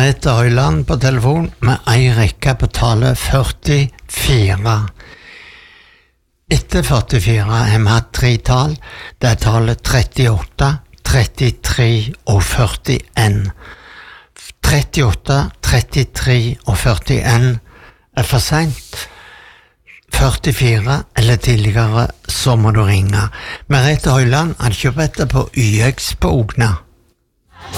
Merete Høyland på telefon med ei rekke på tale 44. Etter 44 har vi hatt 3 tall. Det er tallet 38, 33 og 41. 38, 33 og 41 er for sent. 44 eller tidligere, så må du ringe. Merete Høyland har kjøpt dette på YX på Ogna.